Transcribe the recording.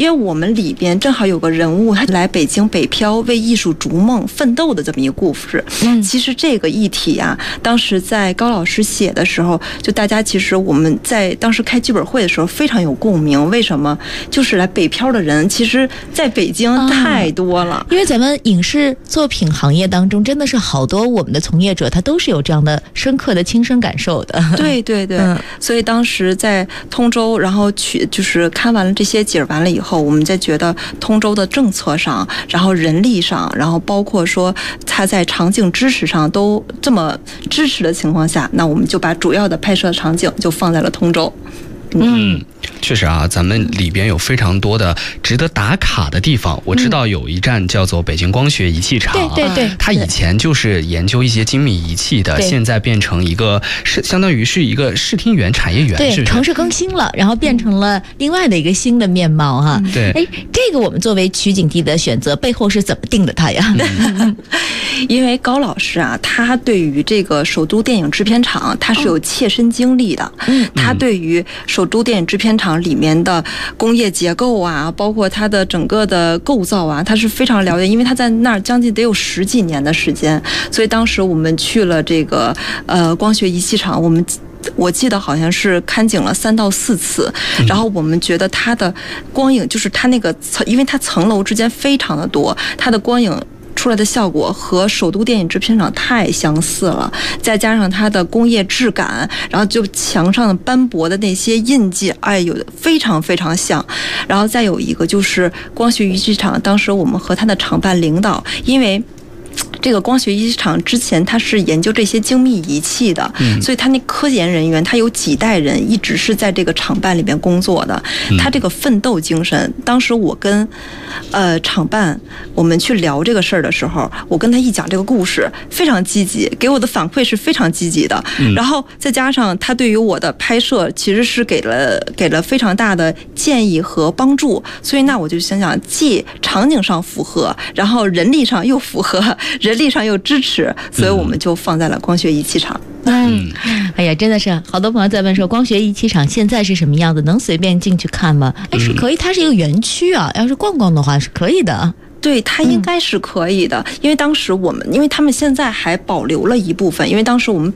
因为我们里边正好有个人物，他来北京北漂为艺术逐梦奋斗的这么一个故事。其实这个议题啊，当时在高老师写的时候，就大家其实我们在当时开剧本会的时候非常有共鸣。为什么？就是来北漂的人，其实在北京太多了。 因为咱们影视作品行业当中，真的是好多我们的从业者，他都是有这样的深刻的亲身感受的。 对对对，所以当时在通州，然后就是看完了这些景完了以后，我们在觉得通州的政策上，然后人力上，然后包括说他在场景支持上都这么支持的情况下，那我们就把主要的拍摄场景就放在了通州。 确实啊，咱们里边有非常多的值得打卡的地方。我知道有一站叫做北京光学仪器厂， 对， 它以前就是研究一些精密仪器的，现在变成一个相当于是一个视听园、产业园， 对， 是不是？ 城市更新了，然后变成了另外的一个新的面貌哈。 对， 这个我们作为取景地的选择背后是怎么定的它呀？ 因为高老师啊，他对于这个首都电影制片厂他是有切身经历的。他对于首都电影制片厂里面的工业结构啊，包括它的整个的构造啊，他是非常了解，因为他在那儿将近得有10几年的时间。所以当时我们去了这个光学仪器厂，我记得好像是看景了3到4次，然后我们觉得它的光影就是它那个因为它层楼之间非常的多，它的光影出来的效果和首都电影制片厂太相似了，再加上它的工业质感，然后就墙上斑驳的那些印记，哎，有的非常非常像。然后再有一个就是光学仪器厂，当时我们和他的厂办领导，因为这个光学仪器厂之前他是研究这些精密仪器的，所以他那科研人员他有几代人一直是在这个厂办里面工作的。他这个奋斗精神，当时我跟厂办我们去聊这个事儿的时候，我跟他一讲这个故事，非常积极，给我的反馈是非常积极的。然后再加上他对于我的拍摄其实是给了非常大的建议和帮助，所以那我就想既场景上符合，然后人力上又符合，人力上又支持，所以我们就放在了光学仪器厂。 哎呀，真的是好多朋友在问说，光学仪器厂现在是什么样子？能随便进去看吗？哎，是可以，它是一个园区啊，要是逛逛的话是可以的。 对，它应该是可以的，因为当时因为他们现在还保留了一部分，因为当时我们